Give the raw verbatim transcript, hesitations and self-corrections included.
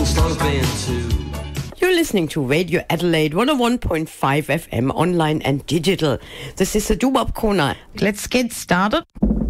sloping too. You're listening to Radio Adelaide one oh one point five F M, online and digital. This is the Doo-Wop Corner. Let's get started.